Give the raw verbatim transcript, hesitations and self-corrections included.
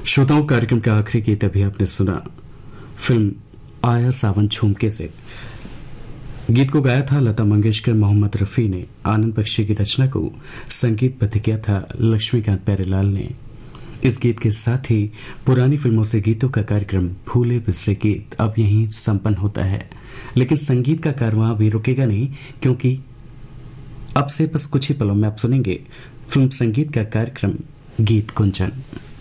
श्रोताओं, कार्यक्रम के आखिरी गीत अभी आपने सुना फिल्म आया सावन झुमके से। गीत को गाया था लता मंगेशकर, मोहम्मद रफी ने। आनंद बख्शी की रचना को संगीतबद्ध किया था लक्ष्मीकांत प्यारेलाल ने। इस गीत के साथ ही पुरानी फिल्मों से गीतों का कार्यक्रम भूले बिसरे गीत अब यहीं संपन्न होता है। लेकिन संगीत का कारवां भी रुकेगा नहीं, क्योंकि अब से बस कुछ ही पलों में आप सुनेंगे फिल्म संगीत का कार्यक्रम गीत कुंजन।